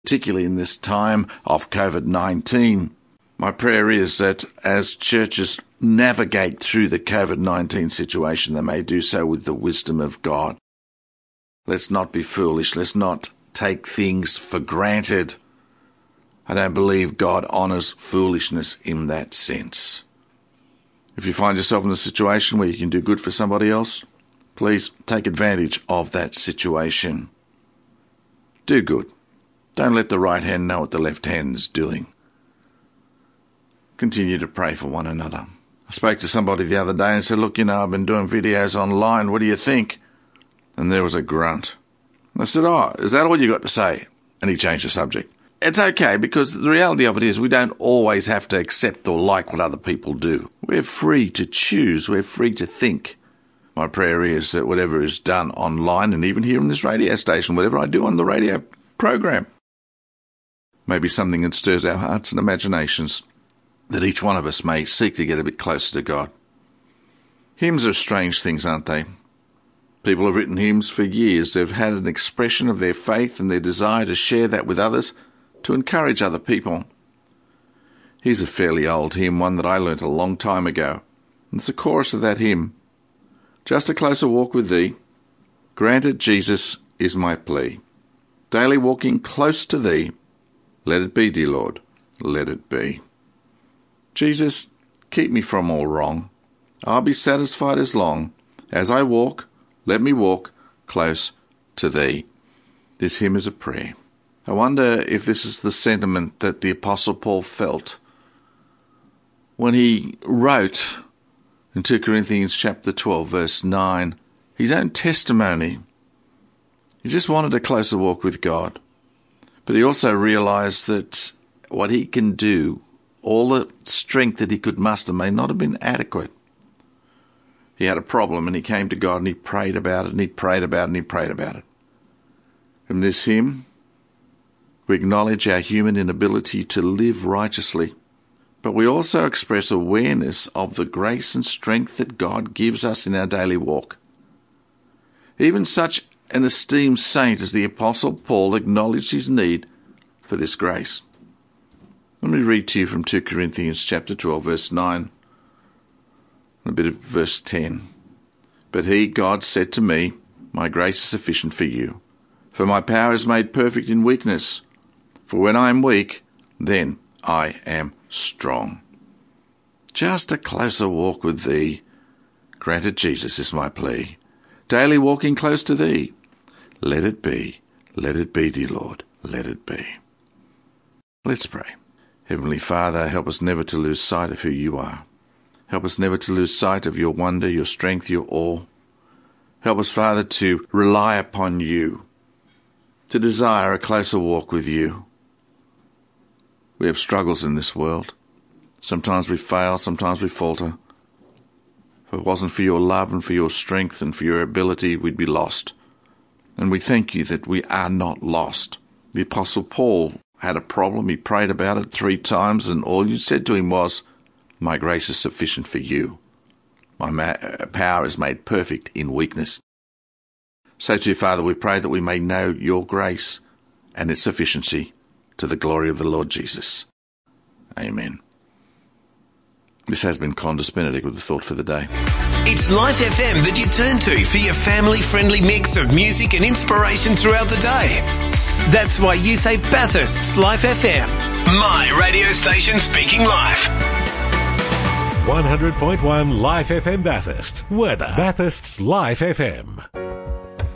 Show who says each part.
Speaker 1: particularly in this time of COVID-19. My prayer is that as churches navigate through the COVID-19 situation, they may do so with the wisdom of God. Let's not be foolish. Let's not take things for granted. I don't believe God honours foolishness in that sense. If you find yourself in a situation where you can do good for somebody else, please take advantage of that situation. Do good. Don't let the right hand know what the left hand is doing. Continue to pray for one another. I spoke to somebody the other day and said, look, I've been doing videos online. What do you think? And there was a grunt. I said, is that all you got to say? And he changed the subject. It's okay, because the reality of it is we don't always have to accept or like what other people do. We're free to choose. We're free to think. My prayer is that whatever is done online, and even here in this radio station, whatever I do on the radio program, may be something that stirs our hearts and imaginations, that each one of us may seek to get a bit closer to God. Hymns are strange things, aren't they? People have written hymns for years. They've had an expression of their faith and their desire to share that with others, to encourage other people. Here's a fairly old hymn, one that I learnt a long time ago. It's the chorus of that hymn. Just a closer walk with thee, granted Jesus is my plea. Daily walking close to thee, let it be, dear Lord, let it be. Jesus, keep me from all wrong. I'll be satisfied as long as I walk, let me walk close to thee. This hymn is a prayer. I wonder if this is the sentiment that the Apostle Paul felt when he wrote in 2 Corinthians chapter 12, verse 9, his own testimony. He just wanted a closer walk with God. But he also realized that what he can do, all the strength that he could muster, may not have been adequate. He had a problem and he came to God and he prayed about it and he prayed about it and he prayed about it. From this hymn, we acknowledge our human inability to live righteously, but we also express awareness of the grace and strength that God gives us in our daily walk. Even such an esteemed saint as the Apostle Paul acknowledged his need for this grace. Let me read to you from 2 Corinthians chapter 12, verse 9, a bit of verse 10. But he, God, said to me, my grace is sufficient for you, for my power is made perfect in weakness. For when I am weak, then I am strong. Just a closer walk with thee, granted Jesus is my plea. Daily walking close to thee, let it be, dear Lord, let it be. Let's pray. Heavenly Father, help us never to lose sight of who you are. Help us never to lose sight of your wonder, your strength, your awe. Help us, Father, to rely upon you, to desire a closer walk with you. We have struggles in this world. Sometimes we fail, sometimes we falter. If it wasn't for your love and for your strength and for your ability, we'd be lost. And we thank you that we are not lost. The Apostle Paul had a problem. He prayed about it 3 times, and all you said to him was, my grace is sufficient for you. My power is made perfect in weakness. So too, Father, we pray that we may know your grace and its sufficiency to the glory of the Lord Jesus. Amen. This has been Condis Benedict with the thought for the day.
Speaker 2: It's Life FM that you turn to for your family-friendly mix of music and inspiration throughout the day. That's why you say Bathurst's Life FM. My radio station speaking life.
Speaker 3: 100.1 Life FM Bathurst. Weather. Bathurst's Life FM.